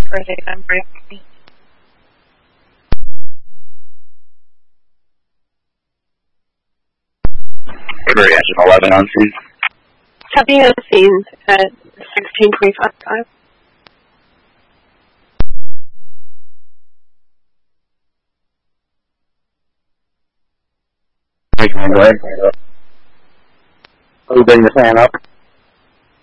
for a daytime break. Avery Engine 11 on scene. Copy on scene at 16:25. Go ahead. Are you bringing the fan up?